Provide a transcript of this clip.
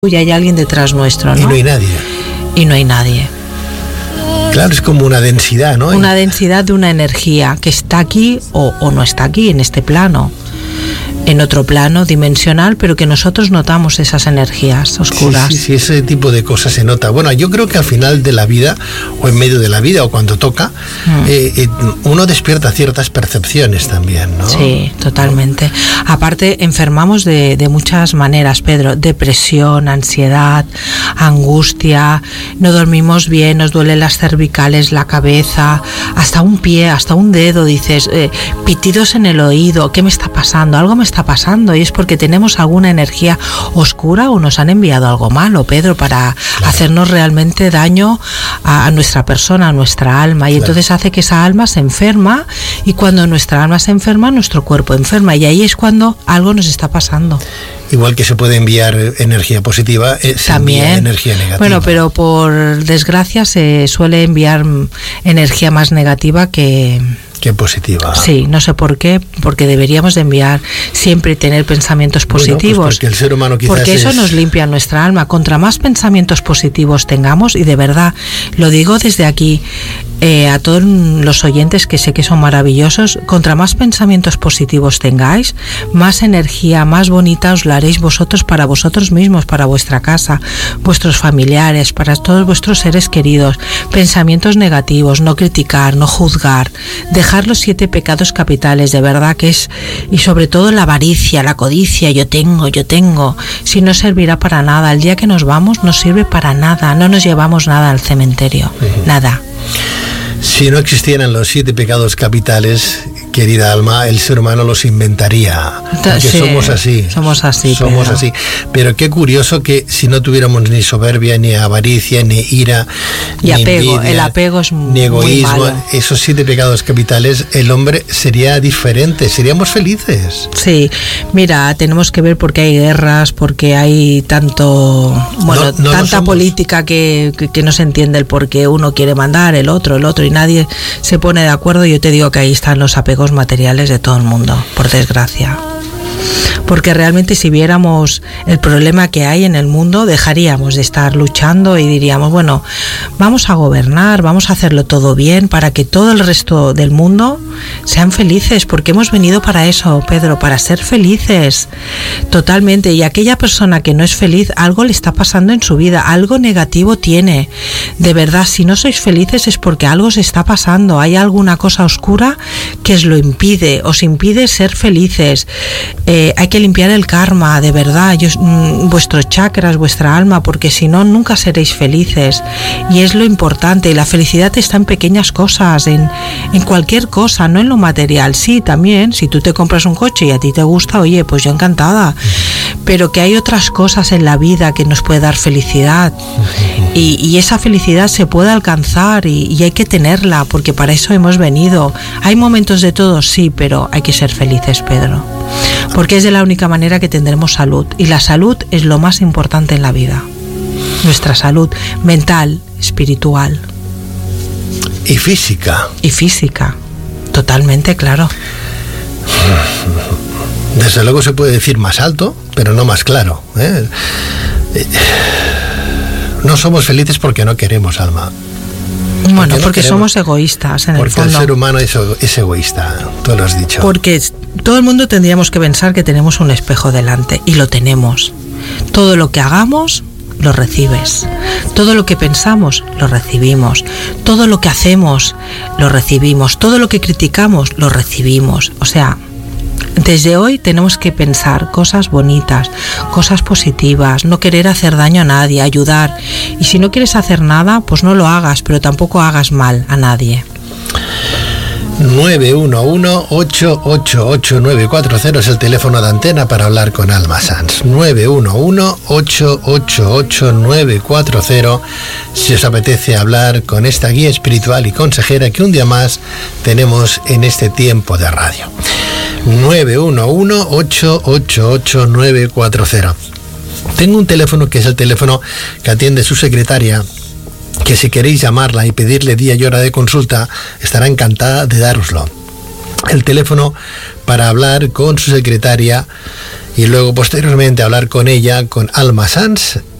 y hay alguien detrás nuestro, ¿no? Y no hay nadie. Y no hay nadie. Claro, es como una densidad, ¿no? Una densidad de una energía que está aquí o no está aquí, en este plano. En otro plano dimensional, pero que nosotros notamos esas energías oscuras. Sí, ese tipo de cosas se nota. Bueno, yo creo que al final de la vida, o en medio de la vida, o cuando toca, uno despierta ciertas percepciones también, ¿no? Sí, totalmente. Aparte, enfermamos de muchas maneras, Pedro. Depresión, ansiedad, angustia, no dormimos bien, nos duelen las cervicales, la cabeza, hasta un pie, hasta un dedo, dices, pitidos en el oído, ¿qué me está pasando? Algo me está pasando, y es porque tenemos alguna energía oscura o nos han enviado algo malo, Pedro, para hacernos realmente daño a nuestra persona, a nuestra alma, y entonces hace que esa alma se enferma, y cuando nuestra alma se enferma, nuestro cuerpo enferma, y ahí es cuando algo nos está pasando. Igual que se puede enviar energía positiva, se envía energía negativa. Bueno, pero por desgracia se suele enviar energía más negativa que positiva. Sí, no sé por qué, porque deberíamos de enviar siempre tener pensamientos positivos. Bueno, pues porque el ser humano quizás porque eso nos limpia nuestra alma. Contra más pensamientos positivos tengamos, y de verdad lo digo desde aquí a todos los oyentes que sé que son maravillosos, contra más pensamientos positivos tengáis, más energía, más bonita os la haréis vosotros para vosotros mismos, para vuestra casa, vuestros familiares, para todos vuestros seres queridos. Pensamientos negativos, no criticar, no juzgar, dejar los 7 pecados capitales, de verdad que es, y sobre todo la avaricia, la codicia, yo tengo, si no servirá para nada. El día que nos vamos no sirve para nada, no nos llevamos nada al cementerio, nada. Si no existieran los 7 pecados capitales, querida alma, el ser humano los inventaría. Porque sí, somos así. Somos así. Pero qué curioso que si no tuviéramos ni soberbia, ni avaricia, ni ira, y ni apego, envidia, el apego es ni egoísmo, muy malo. Esos 7 pecados capitales, el hombre sería diferente, seríamos felices. Sí, mira, tenemos que ver por qué hay guerras, porque hay tanto, tanta política que no se entiende el por qué uno quiere mandar, el otro, y nadie se pone de acuerdo. Yo te digo que ahí están los apegos materiales de todo el mundo, por desgracia. Porque realmente si viéramos el problema que hay en el mundo, dejaríamos de estar luchando y diríamos, bueno, vamos a gobernar, vamos a hacerlo todo bien para que todo el resto del mundo sean felices, porque hemos venido para eso, Pedro, para ser felices, totalmente. Y aquella persona que no es feliz, algo le está pasando en su vida, algo negativo tiene. De verdad, si no sois felices es porque algo se está pasando, hay alguna cosa oscura que os impide ser felices. Hay que limpiar el karma, de verdad, vuestros chakras, vuestra alma, porque si no, nunca seréis felices. Y es lo importante, y la felicidad está en pequeñas cosas, en cualquier cosa, no en lo material. Sí, también, si tú te compras un coche y a ti te gusta, oye, pues yo encantada. Pero que hay otras cosas en la vida que nos puede dar felicidad. Y esa felicidad se puede alcanzar y hay que tenerla, porque para eso hemos venido. Hay momentos de todo, sí, pero hay que ser felices, Pedro. Porque es de la única manera que tendremos salud. Y la salud es lo más importante en la vida. Nuestra salud mental, espiritual. Y física. Totalmente, claro. Desde luego se puede decir más alto, pero no más claro, ¿eh? No somos felices porque no queremos, alma. Bueno, porque somos egoístas en el fondo. Porque el ser humano es egoísta, tú lo has dicho. Porque todo el mundo tendríamos que pensar que tenemos un espejo delante, y lo tenemos. Todo lo que hagamos, lo recibes. Todo lo que pensamos, lo recibimos. Todo lo que hacemos, lo recibimos. Todo lo que criticamos, lo recibimos. O sea, desde hoy tenemos que pensar cosas bonitas, cosas positivas, no querer hacer daño a nadie, ayudar. Y si no quieres hacer nada, pues no lo hagas, pero tampoco hagas mal a nadie. 911-888-940 es el teléfono de antena para hablar con Alma Sanz. 911-888-940 si os apetece hablar con esta guía espiritual y consejera que un día más tenemos en este tiempo de radio. 911-888-940. Tengo un teléfono que es el teléfono que atiende su secretaria, que si queréis llamarla y pedirle día y hora de consulta, estará encantada de dároslo. El teléfono para hablar con su secretaria y luego posteriormente hablar con ella, con Alma Sanz,